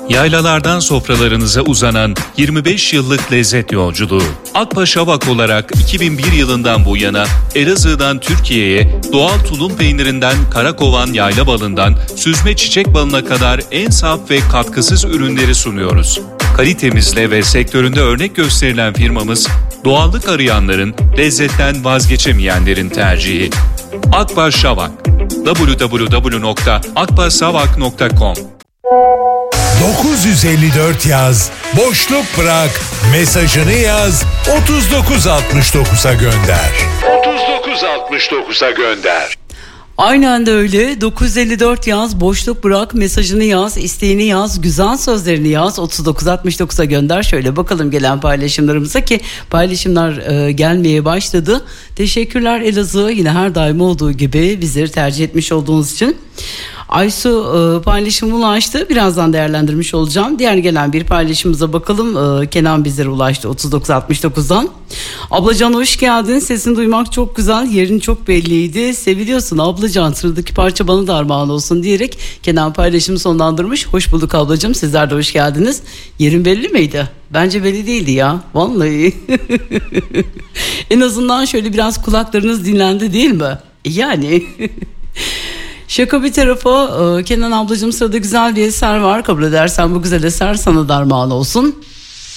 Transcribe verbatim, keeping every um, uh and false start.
Yaylalardan sofralarınıza uzanan yirmi beş yıllık lezzet yolculuğu. Akbaş Havak olarak iki bin bir yılından bu yana Elazığ'dan Türkiye'ye doğal tulum peynirinden karakovan yayla balından süzme çiçek balına kadar en saf ve katkısız ürünleri sunuyoruz. Kalitemizle ve sektöründe örnek gösterilen firmamız, doğallık arayanların, lezzetten vazgeçemeyenlerin tercihi. Akbaş Havak. double-u double-u double-u nokta akbaşhavak nokta com dokuz yüz elli dört yaz, boşluk bırak, mesajını yaz, otuz dokuz altmış dokuza gönder. otuz dokuz altmış dokuza gönder. Aynen de öyle. dokuz yüz elli dört yaz, boşluk bırak, mesajını yaz, isteğini yaz, güzel sözlerini yaz, otuz dokuz altmış dokuza gönder. Şöyle bakalım gelen paylaşımlarımıza, ki paylaşımlar e, gelmeye başladı. Teşekkürler Elazığ, yine her daim olduğu gibi bizleri tercih etmiş olduğunuz için. Aysu e, paylaşımı ulaştı. Birazdan değerlendirmiş olacağım. Diğer gelen bir paylaşımımıza bakalım. E, Kenan bizlere ulaştı otuz dokuz altmış dokuzdan. Ablacan hoş geldin. Sesini duymak çok güzel. Yerin çok belliydi. Seviliyorsun ablacan. Sıradaki parça bana da armağan olsun diyerek Kenan paylaşımı sonlandırmış. Hoş bulduk ablacığım. Sizler de hoş geldiniz. Yerin belli miydi? Bence belli değildi ya. Vallahi. En azından şöyle biraz kulaklarınız dinlendi değil mi? Yani... Şaka bir tarafa, Kenan ablacığım, sırada güzel bir eser var. Kabul edersen bu güzel eser sana da armağan olsun.